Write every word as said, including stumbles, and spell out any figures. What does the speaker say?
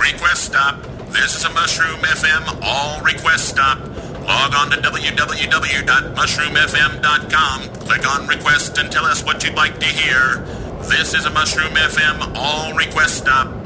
request stop. This is a Mushroom F M all request stop. Log on to w w w dot mushroom f m dot com. Click on request and tell us what you'd like to hear. This is a Mushroom F M all request stop.